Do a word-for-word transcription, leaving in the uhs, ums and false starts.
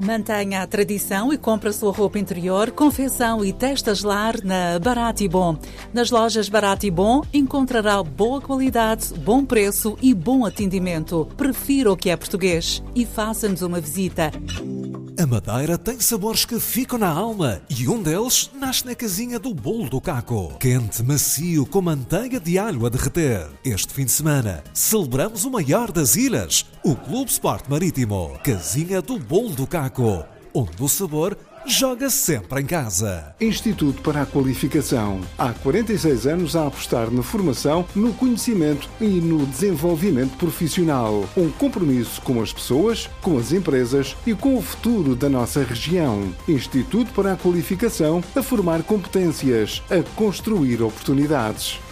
Mantenha a tradição e compre a sua roupa interior, confecção e testas lar na Barato e Bom. Nas lojas Barato e Bom encontrará boa qualidade, bom preço e bom atendimento. Prefira o que é português e faça-nos uma visita. A Madeira tem sabores que ficam na alma e um deles nasce na casinha do Bolo do Caco. Quente, macio, com manteiga de alho a derreter. Este fim de semana celebramos o maior das ilhas, o Clube Sport Marítimo. Casinha do Bolo do Caco, onde o sabor joga sempre em casa. Instituto para a Qualificação. Há quarenta e seis anos a apostar na formação, no conhecimento e no desenvolvimento profissional. Um compromisso com as pessoas, com as empresas e com o futuro da nossa região. Instituto para a Qualificação, a formar competências, a construir oportunidades.